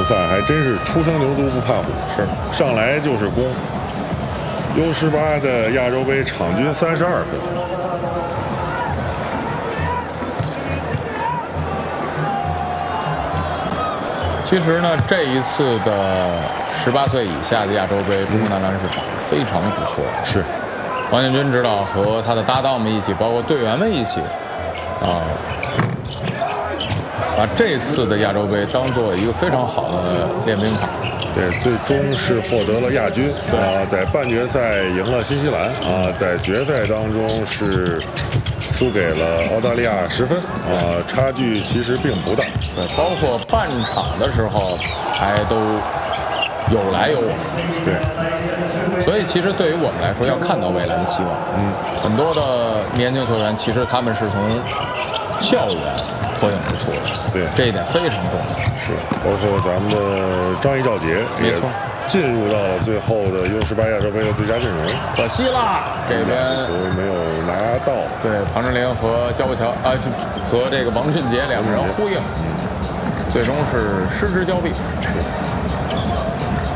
赛还真是初生牛犊不怕虎， 是上来就是攻。U18的亚洲杯场均32分。 其实呢，这一次的18岁以下的亚洲杯，中国男篮是打得非常不错的。 是， 王建军指导和他的搭档们一起，包括队员们一起，把这次的亚洲杯当做一个非常好的练兵场。 对，最终是获得了亚军在半决赛赢了新西兰在决赛当中是输给了澳大利亚10分差距其实并不大。 对，包括半场的时候还都有来有往。 对， 所以其实对于我们来说，要看到未来的希望。很多的年轻球员其实他们是从校园脱颖而出的， 对， 这一点非常重要。 是，包括咱们的张毅、赵杰也进入到了最后的U18亚洲杯的最佳阵容。 可惜啦，这边球没有拿到。 对，庞志玲和焦步桥和这个王俊杰两个人呼应，最终是失之交臂。